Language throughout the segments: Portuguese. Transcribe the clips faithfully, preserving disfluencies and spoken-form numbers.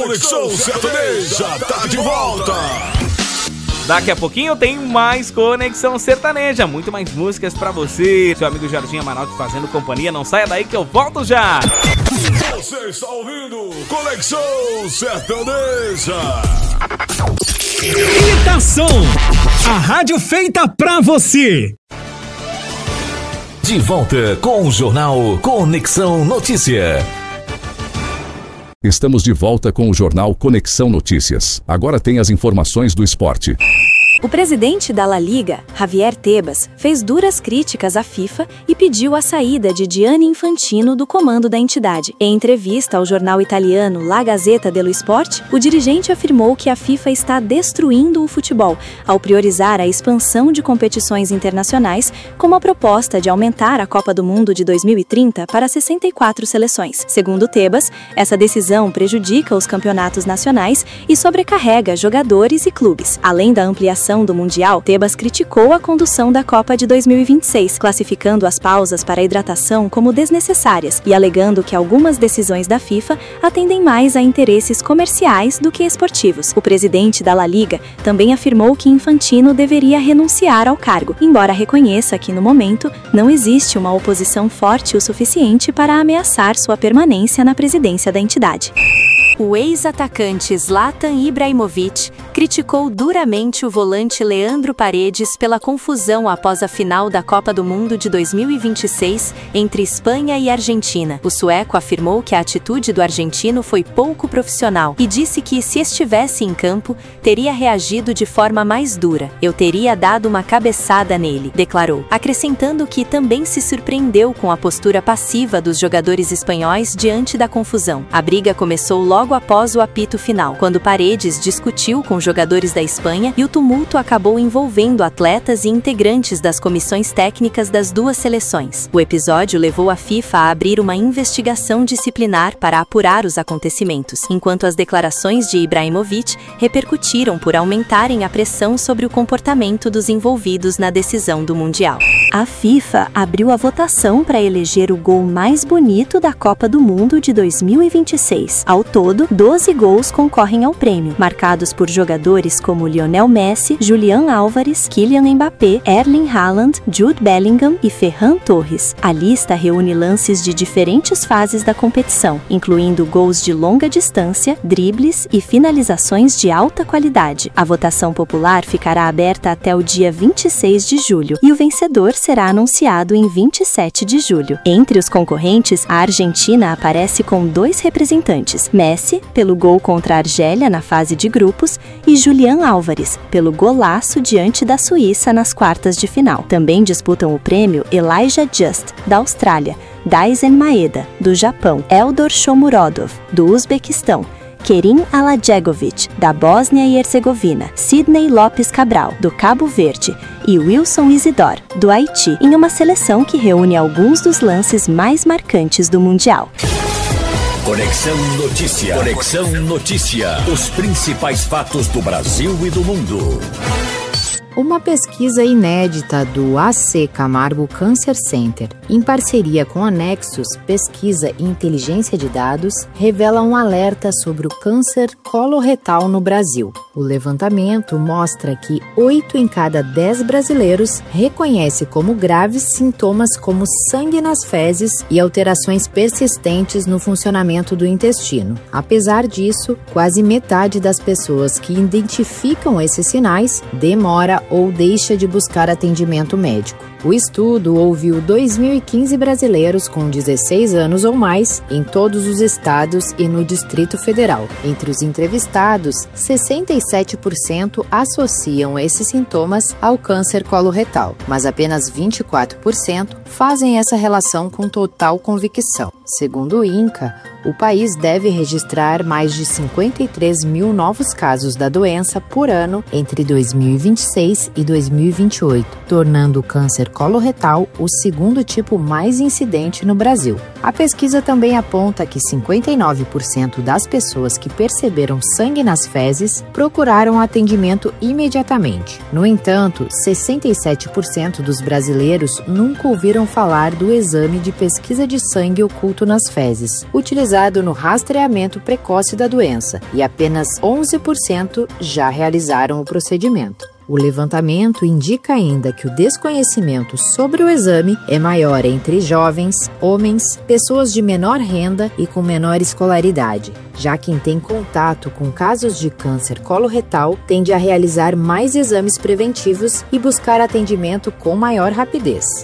Conexão Sertaneja tá de volta. Daqui a pouquinho tem mais Conexão Sertaneja, muito mais músicas pra você. Seu amigo Jorginho Amaral fazendo companhia, não saia daí que eu volto já. Você está ouvindo Conexão Sertaneja. Imitação, a rádio feita pra você. De volta com o Jornal Conexão Notícia. Estamos de volta com o Jornal Conexão Notícias. Agora tem as informações do esporte. O presidente da La Liga, Javier Tebas, fez duras críticas à FIFA e pediu a saída de Gianni Infantino do comando da entidade. Em entrevista ao jornal italiano La Gazzetta dello Sport, o dirigente afirmou que a FIFA está destruindo o futebol ao priorizar a expansão de competições internacionais, como a proposta de aumentar a Copa do Mundo de dois mil e trinta para sessenta e quatro seleções. Segundo Tebas, essa decisão prejudica os campeonatos nacionais e sobrecarrega jogadores e clubes. Além da ampliação do Mundial, Tebas criticou a condução da Copa de dois mil e vinte e seis, classificando as pausas para a hidratação como desnecessárias e alegando que algumas decisões da FIFA atendem mais a interesses comerciais do que esportivos. O presidente da La Liga também afirmou que Infantino deveria renunciar ao cargo, embora reconheça que, no momento, não existe uma oposição forte o suficiente para ameaçar sua permanência na presidência da entidade. O ex-atacante Zlatan Ibrahimovic criticou duramente o volante Leandro Paredes pela confusão após a final da Copa do Mundo de dois mil e vinte e seis entre Espanha e Argentina. O sueco afirmou que a atitude do argentino foi pouco profissional e disse que, se estivesse em campo, teria reagido de forma mais dura. Eu teria dado uma cabeçada nele, declarou, acrescentando que também se surpreendeu com a postura passiva dos jogadores espanhóis diante da confusão. A briga começou logo após o apito final, quando Paredes discutiu com jogadores da Espanha e o tumulto acabou envolvendo atletas e integrantes das comissões técnicas das duas seleções. O episódio levou a FIFA a abrir uma investigação disciplinar para apurar os acontecimentos, enquanto as declarações de Ibrahimovic repercutiram por aumentarem a pressão sobre o comportamento dos envolvidos na decisão do Mundial. A FIFA abriu a votação para eleger o gol mais bonito da Copa do Mundo de dois mil e vinte e seis. Ao todo, doze gols concorrem ao prêmio, marcados por jogadores como Lionel Messi, Julián Álvares, Kylian Mbappé, Erling Haaland, Jude Bellingham e Ferran Torres. A lista reúne lances de diferentes fases da competição, incluindo gols de longa distância, dribles e finalizações de alta qualidade. A votação popular ficará aberta até o dia vinte e seis de julho e o vencedor será anunciado em vinte e sete de julho. Entre os concorrentes, a Argentina aparece com dois representantes, Messi, pelo gol contra a Argélia na fase de grupos, e Julián Álvares, pelo golaço diante da Suíça nas quartas de final. Também disputam o prêmio Elijah Just, da Austrália, Daisen Maeda, do Japão, Eldor Shomurodov, do Uzbequistão, Kerim Alajegovic, da Bósnia e Herzegovina, Sidney Lopes Cabral, do Cabo Verde, e Wilson Isidor, do Haiti, em uma seleção que reúne alguns dos lances mais marcantes do Mundial. Conexão Notícia. Conexão Notícia. Os principais fatos do Brasil e do mundo. Uma pesquisa inédita do A C Camargo Cancer Center, em parceria com a Nexus Pesquisa e Inteligência de Dados, revela um alerta sobre o câncer coloretal no Brasil. O levantamento mostra que oito em cada dez brasileiros reconhece como graves sintomas como sangue nas fezes e alterações persistentes no funcionamento do intestino. Apesar disso, quase metade das pessoas que identificam esses sinais demora ou deixa de buscar atendimento médico. O estudo ouviu dois mil e quinze brasileiros com dezesseis anos ou mais em todos os estados e no Distrito Federal. Entre os entrevistados, sessenta e sete por cento associam esses sintomas ao câncer coloretal, mas apenas vinte e quatro por cento fazem essa relação com total convicção. Segundo o INCA, o país deve registrar mais de cinquenta e três mil novos casos da doença por ano entre dois mil e vinte e seis e dois mil e vinte e oito, tornando o câncer coloretal o segundo tipo mais incidente no Brasil. A pesquisa também aponta que cinquenta e nove por cento das pessoas que perceberam sangue nas fezes procuraram atendimento imediatamente. No entanto, sessenta e sete por cento dos brasileiros nunca ouviram falar do exame de pesquisa de sangue oculto produto nas fezes, utilizado no rastreamento precoce da doença, e apenas onze por cento já realizaram o procedimento. O levantamento indica ainda que o desconhecimento sobre o exame é maior entre jovens, homens, pessoas de menor renda e com menor escolaridade. Já quem tem contato com casos de câncer coloretal tende a realizar mais exames preventivos e buscar atendimento com maior rapidez.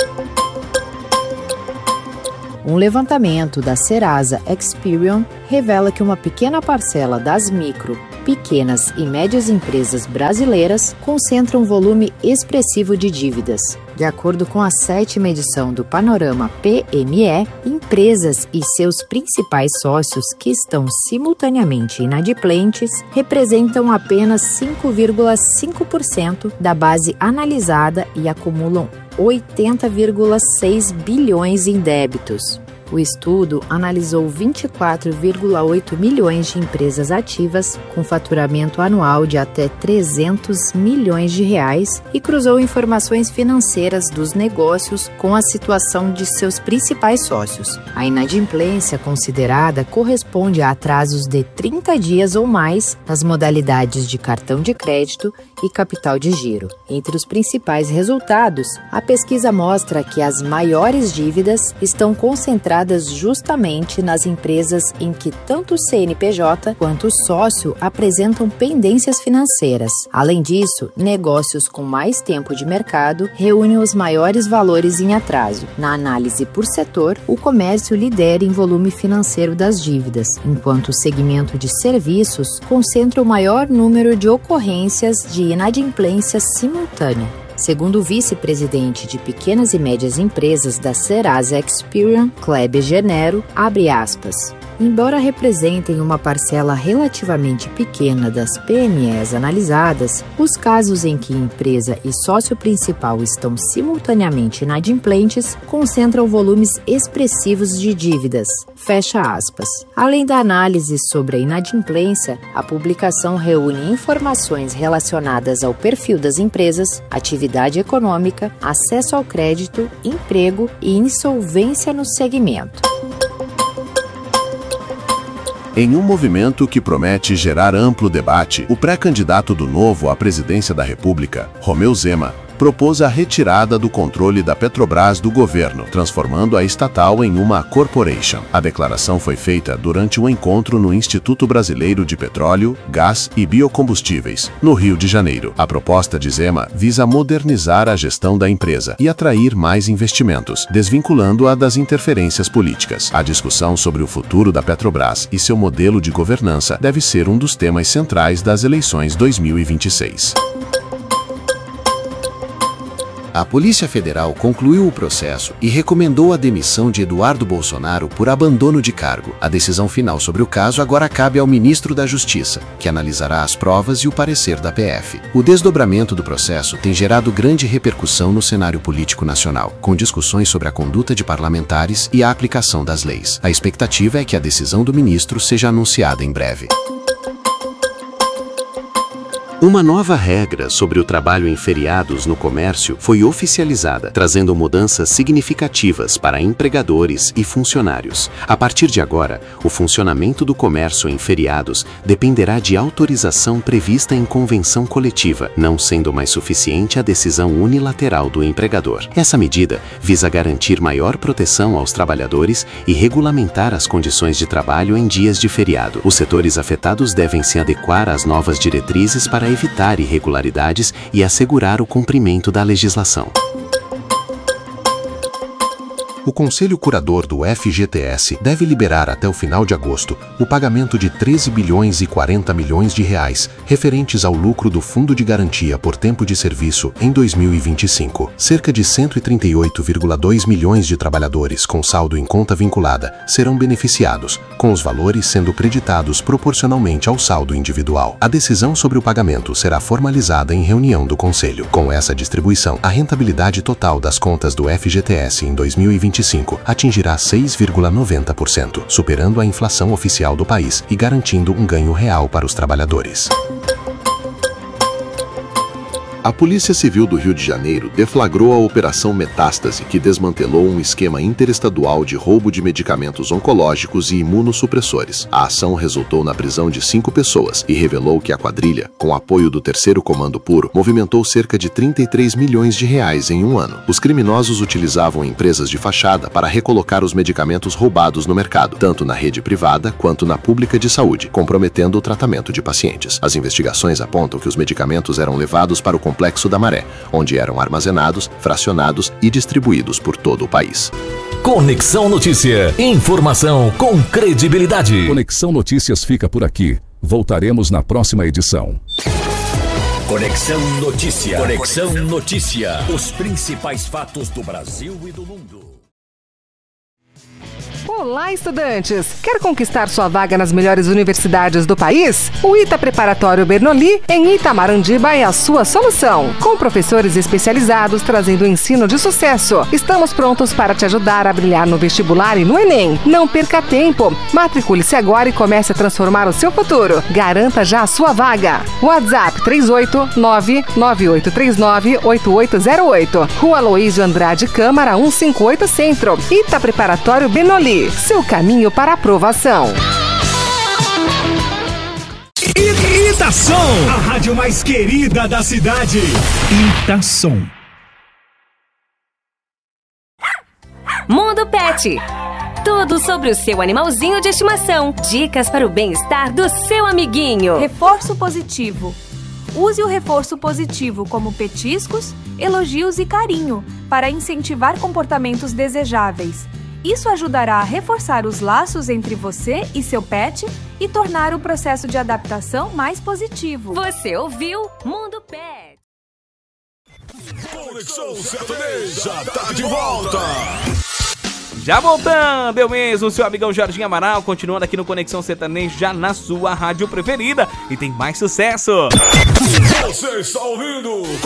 Um levantamento da Serasa Experian revela que uma pequena parcela das micro, pequenas e médias empresas brasileiras concentra um volume expressivo de dívidas. De acordo com a sétima edição do Panorama P M E, empresas e seus principais sócios que estão simultaneamente inadimplentes representam apenas cinco vírgula cinco por cento da base analisada e acumulam oitenta vírgula seis bilhões em débitos. O estudo analisou vinte e quatro vírgula oito milhões de empresas ativas com faturamento anual de até trezentos milhões de reais e cruzou informações financeiras dos negócios com a situação de seus principais sócios. A inadimplência considerada corresponde a atrasos de trinta dias ou mais nas modalidades de cartão de crédito e capital de giro. Entre os principais resultados, a pesquisa mostra que as maiores dívidas estão concentradas justamente nas empresas em que tanto o C N P J quanto o sócio apresentam pendências financeiras. Além disso, negócios com mais tempo de mercado reúnem os maiores valores em atraso. Na análise por setor, o comércio lidera em volume financeiro das dívidas, enquanto o segmento de serviços concentra o maior número de ocorrências de inadimplência simultânea. Segundo o vice-presidente de pequenas e médias empresas da Serasa Experian, Kleber Genero, abre aspas, embora representem uma parcela relativamente pequena das P M Es analisadas, os casos em que empresa e sócio principal estão simultaneamente inadimplentes concentram volumes expressivos de dívidas. Fecha aspas. Além da análise sobre a inadimplência, a publicação reúne informações relacionadas ao perfil das empresas, atividade econômica, acesso ao crédito, emprego e insolvência no segmento. Em um movimento que promete gerar amplo debate, o pré-candidato do Novo à presidência da República, Romeu Zema, propôs a retirada do controle da Petrobras do governo, transformando a estatal em uma corporation. A declaração foi feita durante um encontro no Instituto Brasileiro de Petróleo, Gás e Biocombustíveis, no Rio de Janeiro. A proposta de Zema visa modernizar a gestão da empresa e atrair mais investimentos, desvinculando-a das interferências políticas. A discussão sobre o futuro da Petrobras e seu modelo de governança deve ser um dos temas centrais das eleições dois mil e vinte e seis. A Polícia Federal concluiu o processo e recomendou a demissão de Eduardo Bolsonaro por abandono de cargo. A decisão final sobre o caso agora cabe ao ministro da Justiça, que analisará as provas e o parecer da P F. O desdobramento do processo tem gerado grande repercussão no cenário político nacional, com discussões sobre a conduta de parlamentares e a aplicação das leis. A expectativa é que a decisão do ministro seja anunciada em breve. Uma nova regra sobre o trabalho em feriados no comércio foi oficializada, trazendo mudanças significativas para empregadores e funcionários. A partir de agora, o funcionamento do comércio em feriados dependerá de autorização prevista em convenção coletiva, não sendo mais suficiente a decisão unilateral do empregador. Essa medida visa garantir maior proteção aos trabalhadores e regulamentar as condições de trabalho em dias de feriado. Os setores afetados devem se adequar às novas diretrizes para evitar irregularidades e assegurar o cumprimento da legislação. O Conselho Curador do F G T S deve liberar até o final de agosto o pagamento de treze bilhões e quarenta milhões de reais referentes ao lucro do Fundo de Garantia por Tempo de Serviço em dois mil e vinte e cinco. Cerca de cento e trinta e oito vírgula dois milhões de trabalhadores com saldo em conta vinculada serão beneficiados, com os valores sendo creditados proporcionalmente ao saldo individual. A decisão sobre o pagamento será formalizada em reunião do Conselho. Com essa distribuição, a rentabilidade total das contas do F G T S em dois mil e vinte e cinco atingirá seis vírgula noventa por cento, superando a inflação oficial do país e garantindo um ganho real para os trabalhadores. A Polícia Civil do Rio de Janeiro deflagrou a Operação Metástase, que desmantelou um esquema interestadual de roubo de medicamentos oncológicos e imunossupressores. A ação resultou na prisão de cinco pessoas e revelou que a quadrilha, com apoio do Terceiro Comando Puro, movimentou cerca de trinta e três milhões de reais em um ano. Os criminosos utilizavam empresas de fachada para recolocar os medicamentos roubados no mercado, tanto na rede privada quanto na pública de saúde, comprometendo o tratamento de pacientes. As investigações apontam que os medicamentos eram levados para o Complexo da Maré, onde eram armazenados, fracionados e distribuídos por todo o país. Conexão Notícia. Informação com credibilidade. Conexão Notícias fica por aqui. Voltaremos na próxima edição. Conexão Notícia. Conexão Notícia. Os principais fatos do Brasil e do mundo. Olá, estudantes! Quer conquistar sua vaga nas melhores universidades do país? O ITA Preparatório Bernoulli, em Itamarandiba, é a sua solução. Com professores especializados trazendo ensino de sucesso. Estamos prontos para te ajudar a brilhar no vestibular e no Enem. Não perca tempo. Matricule-se agora e comece a transformar o seu futuro. Garanta já a sua vaga. WhatsApp três oito nove, nove oito três nove, oito oito zero oito. Rua Aloísio Andrade Câmara cento e cinquenta e oito Centro. ITA Preparatório Bernoulli. Seu caminho para aprovação. Itação, a rádio mais querida da cidade. Itação. Mundo Pet. Tudo sobre o seu animalzinho de estimação. Dicas para o bem-estar do seu amiguinho. Reforço positivo. Use o reforço positivo como petiscos, elogios e carinho para incentivar comportamentos desejáveis. Isso ajudará a reforçar os laços entre você e seu pet e tornar o processo de adaptação mais positivo. Você ouviu Mundo Pet. Conexão Sertaneja tá de volta. Já voltando, eu mesmo, seu amigão Jorginho Amaral, continuando aqui no Conexão Sertaneja na sua rádio preferida. E tem mais sucesso. Você está ouvindo